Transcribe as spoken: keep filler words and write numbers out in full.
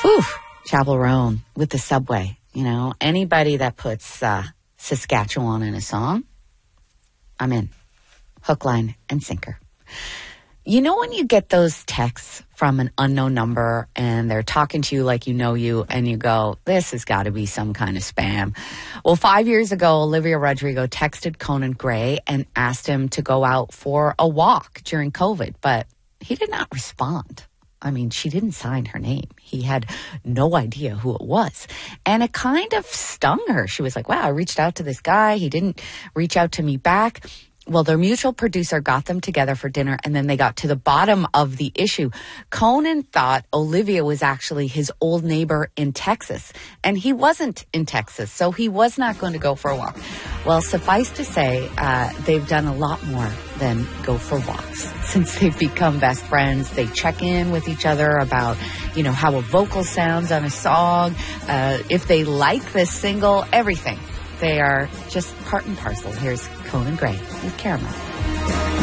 Oof, Chapel Roan with the subway. You know, anybody that puts uh, Saskatchewan in a song, I'm in. Hook, line, and sinker. You know when you get those texts from an unknown number and they're talking to you like you know you and you go, this has got to be some kind of spam. Well, five years ago, Olivia Rodrigo texted Conan Gray and asked him to go out for a walk during COVID, but he did not respond. I mean, she didn't sign her name. He had no idea who it was. And it kind of stung her. She was like, wow, I reached out to this guy. He didn't reach out to me back. Well, their mutual producer got them together for dinner, and then they got to the bottom of the issue. Conan thought Olivia was actually his old neighbor in Texas, and he wasn't in Texas, so he was not going to go for a walk. Well, suffice to say, uh, they've done a lot more than go for walks. Since they've become best friends, they check in with each other about, you know, how a vocal sounds on a song, uh, if they like this single, everything. They are just part and parcel. Here's Conan Gray with Caramel.